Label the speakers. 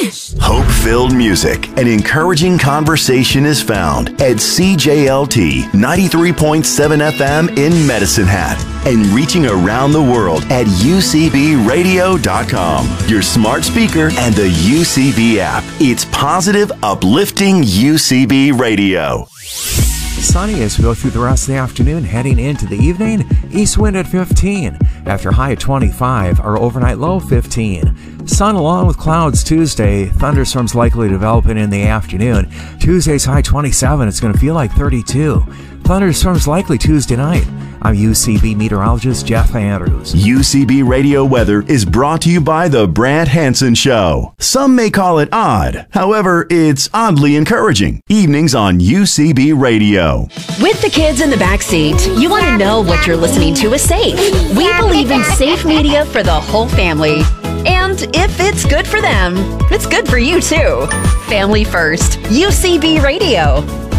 Speaker 1: Hope-filled music and encouraging conversation is found at CJLT 93.7 FM in Medicine Hat and reaching around the world at UCBradio.com, your smart speaker and the UCB app. It's positive, uplifting UCB Radio.
Speaker 2: Sunny as we go through the rest of the afternoon, heading into the evening. East wind at 15. After high at 25, our overnight low 15. Sun along with clouds Tuesday. Thunderstorms likely developing in the afternoon. Tuesday's high 27. It's going to feel like 32. Thunderstorms likely Tuesday night. I'm UCB meteorologist Jeff Andrews.
Speaker 1: UCB Radio weather is brought to you by The Brant Hansen Show. Some may call it odd. However, it's oddly encouraging. Evenings on UCB Radio.
Speaker 3: With the kids in the back seat, you want to know what you're listening to is safe. We believe in safe media for the whole family. And if it's good for them, it's good for you too. Family first. UCB Radio.